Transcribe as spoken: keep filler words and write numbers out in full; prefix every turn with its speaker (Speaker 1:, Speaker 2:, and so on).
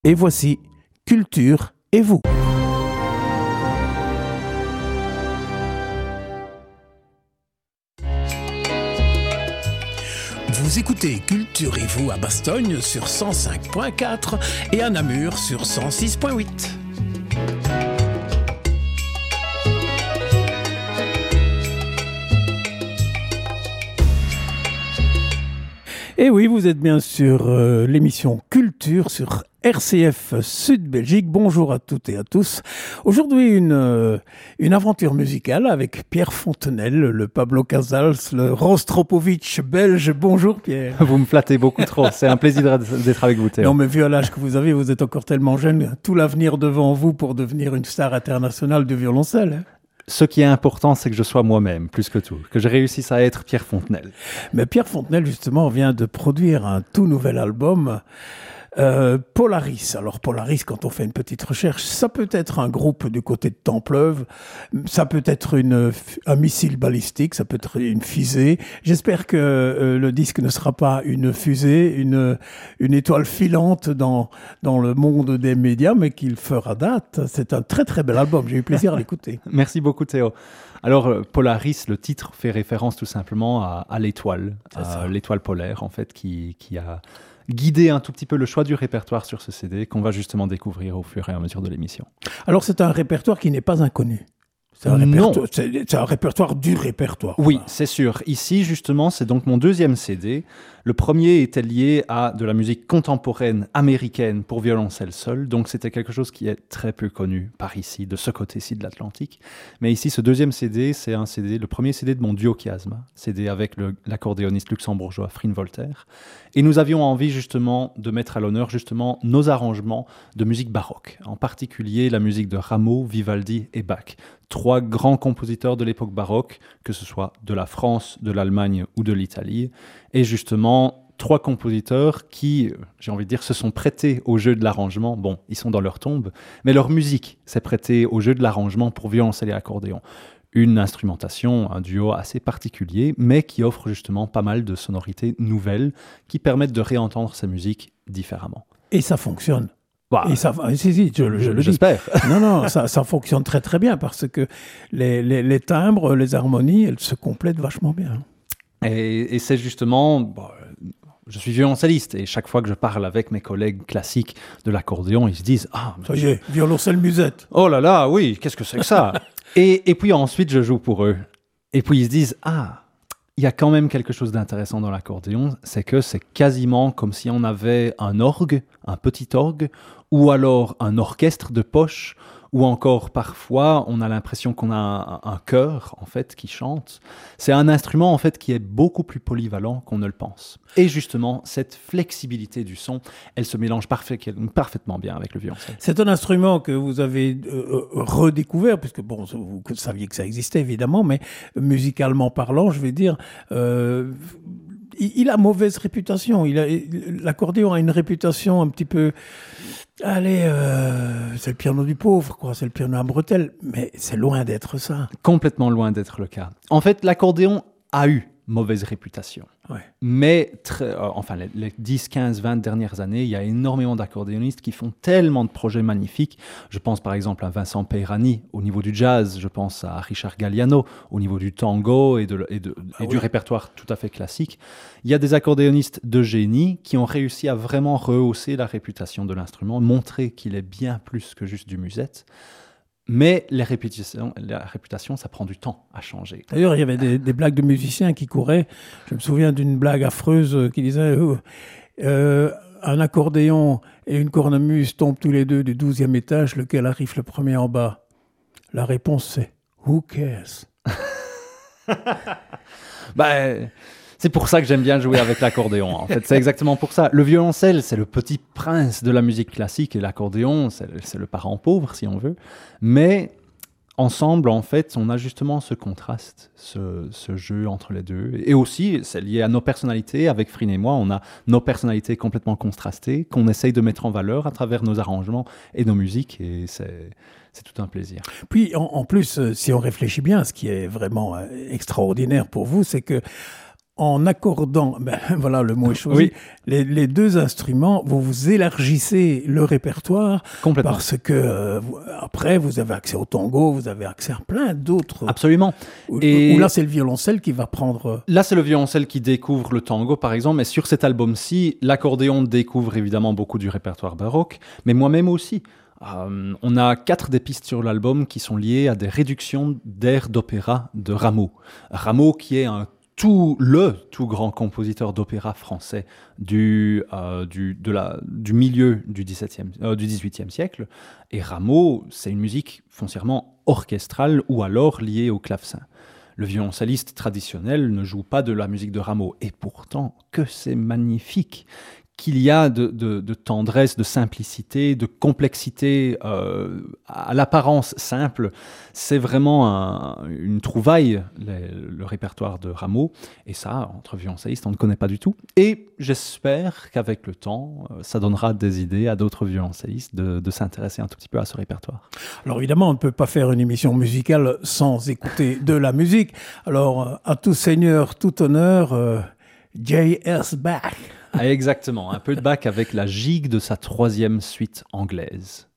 Speaker 1: Et voici Culture et vous. Vous écoutez Culture et vous à Bastogne sur cent cinq point quatre et à Namur sur cent six point huit. Et oui, vous êtes bien sur euh, l'émission Culture sur R C F Sud Belgique. Bonjour à toutes et à tous. Aujourd'hui, une, euh, une aventure musicale avec Pierre Fontenelle, le Pablo Casals, le Rostropovitch belge. Bonjour Pierre.
Speaker 2: Vous me flattez beaucoup trop. C'est un plaisir d'être avec vous, Théo.
Speaker 1: Non, mais vu à l'âge que vous avez, vous êtes encore tellement jeune. Tout l'avenir devant vous pour devenir une star internationale du violoncelle. Hein.
Speaker 2: Ce qui est important, c'est que je sois moi-même, plus que tout. Que je réussisse à être Pierre Fontenelle.
Speaker 1: Mais Pierre Fontenelle, justement, vient de produire un tout nouvel album, euh, Polaris. Alors Polaris, quand on fait une petite recherche, ça peut être un groupe du côté de Templeuve, ça peut être une, un missile balistique, ça peut être une fusée. J'espère que euh, le disque ne sera pas une fusée, une, une étoile filante dans, dans le monde des médias, mais qu'il fera date. C'est un très très bel album, j'ai eu plaisir à l'écouter.
Speaker 2: Merci beaucoup Théo. Alors Polaris, le titre fait référence tout simplement à, à l'étoile, à l'étoile polaire en fait, qui, qui a guidé un tout petit peu le choix du répertoire sur ce C D qu'on va justement découvrir au fur et à mesure de l'émission.
Speaker 1: Alors c'est un répertoire qui n'est pas inconnu. C'est un, répertoire, c'est, c'est un répertoire du répertoire.
Speaker 2: Oui, c'est sûr. Ici, justement, c'est donc mon deuxième C D. Le premier était lié à de la musique contemporaine américaine pour violoncelle seul. Donc, c'était quelque chose qui est très peu connu par ici, de ce côté-ci de l'Atlantique. Mais ici, ce deuxième C D, c'est un C D, le premier C D de mon duo Chiasma, C D avec le, l'accordéoniste luxembourgeois Frien Voltaire. Et nous avions envie, justement, de mettre à l'honneur, justement, nos arrangements de musique baroque. En particulier, la musique de Rameau, Vivaldi et Bach. Trois grands compositeurs de l'époque baroque, que ce soit de la France, de l'Allemagne ou de l'Italie. Et justement, trois compositeurs qui, j'ai envie de dire, se sont prêtés au jeu de l'arrangement. Bon, ils sont dans leur tombe, mais leur musique s'est prêtée au jeu de l'arrangement pour violoncelle et accordéon. Une instrumentation, un duo assez particulier, mais qui offre justement pas mal de sonorités nouvelles qui permettent de réentendre sa musique différemment.
Speaker 1: Et ça fonctionne.
Speaker 2: Bah,
Speaker 1: et ça, si, si, je, je, je le
Speaker 2: j'espère.
Speaker 1: dis. Non, non, ça, ça fonctionne très très bien parce que les, les, les timbres, les harmonies, elles se complètent vachement bien.
Speaker 2: Et, et c'est justement, bon, je suis violoncelliste et chaque fois que je parle avec mes collègues classiques de l'accordéon, ils se disent « Ah,
Speaker 1: ça y est, violoncelle musette.
Speaker 2: Oh là là, oui, qu'est-ce que c'est que ça ?» et, et puis ensuite, je joue pour eux. Et puis ils se disent « Ah, il y a quand même quelque chose d'intéressant dans l'accordéon, c'est que c'est quasiment comme si on avait un orgue, un petit orgue, ou alors un orchestre de poche, ou encore parfois on a l'impression qu'on a un, un chœur en fait qui chante. C'est un instrument en fait qui est beaucoup plus polyvalent qu'on ne le pense. Et justement, cette flexibilité du son, elle se mélange parfait, parfaitement bien avec le violoncelle.
Speaker 1: C'est un instrument que vous avez euh, redécouvert, puisque bon, vous saviez que ça existait évidemment, mais musicalement parlant, je vais dire. Euh, Il a mauvaise réputation. Il a, l'accordéon a une réputation un petit peu... Allez, euh, c'est le piano du pauvre, quoi. C'est le piano à bretelles. Mais c'est loin d'être ça.
Speaker 2: Complètement loin d'être le cas. En fait, l'accordéon a eu mauvaise réputation.
Speaker 1: Ouais.
Speaker 2: Mais, très, euh, enfin, les, les dix, quinze, vingt dernières années, il y a énormément d'accordéonistes qui font tellement de projets magnifiques. Je pense par exemple à Vincent Peirani au niveau du jazz, je pense à Richard Galliano au niveau du tango et, de, et, de, ah et oui. du répertoire tout à fait classique. Il y a des accordéonistes de génie qui ont réussi à vraiment rehausser la réputation de l'instrument, montrer qu'il est bien plus que juste du musette. Mais les réputations, la réputation, ça prend du temps à changer.
Speaker 1: D'ailleurs, il y avait des, des blagues de musiciens qui couraient. Je me souviens d'une blague affreuse qui disait oh, euh, un accordéon et une cornemuse tombent tous les deux du douzième étage, lequel arrive le premier en bas. La réponse, c'est « Who cares ?»
Speaker 2: Ben... C'est pour ça que j'aime bien jouer avec l'accordéon. En fait, c'est exactement pour ça. Le violoncelle, c'est le petit prince de la musique classique et l'accordéon, c'est, c'est le parent pauvre, si on veut. Mais ensemble, en fait, on a justement ce contraste, ce, ce jeu entre les deux. Et aussi, c'est lié à nos personnalités. Avec Frien et moi, on a nos personnalités complètement contrastées qu'on essaye de mettre en valeur à travers nos arrangements et nos musiques. Et c'est... C'est tout un plaisir.
Speaker 1: Puis, en, en plus, si on réfléchit bien, ce qui est vraiment extraordinaire pour vous, c'est que en accordant, ben, voilà, le mot est choisi,
Speaker 2: Oui.
Speaker 1: les, les deux instruments, vous vous élargissez le répertoire
Speaker 2: Complètement.
Speaker 1: parce que euh, vous- après, vous avez accès au tango, vous avez accès à plein d'autres.
Speaker 2: Absolument.
Speaker 1: Où,
Speaker 2: Et-
Speaker 1: où là, c'est le violoncelle qui va prendre. euh,
Speaker 2: Là, c'est le violoncelle qui découvre le tango, par exemple, mais sur cet album-ci, l'accordéon découvre évidemment beaucoup du répertoire baroque, mais moi-même aussi. Euh, on a quatre des pistes sur l'album qui sont liées à des réductions d'airs d'opéra de Rameau. Rameau qui est un tout, le tout grand compositeur d'opéra français du, euh, du, de la, du milieu du, dix-septième, euh, du dix-huitième siècle. Et Rameau, c'est une musique foncièrement orchestrale ou alors liée au clavecin. Le violoncelliste traditionnel ne joue pas de la musique de Rameau. Et pourtant, que c'est magnifique qu'il y a de, de, de tendresse, de simplicité, de complexité euh, à l'apparence simple. C'est vraiment un, une trouvaille, les, le répertoire de Rameau. Et ça, entre violoncellistes, on ne connaît pas du tout. Et j'espère qu'avec le temps, ça donnera des idées à d'autres violoncellistes de, de s'intéresser un tout petit peu à ce répertoire.
Speaker 1: Alors évidemment, on ne peut pas faire une émission musicale sans écouter de la musique. Alors, euh, à tout seigneur, tout honneur, euh, J S Bach.
Speaker 2: Ah, exactement, un peu de Bach avec la gigue de sa troisième suite anglaise.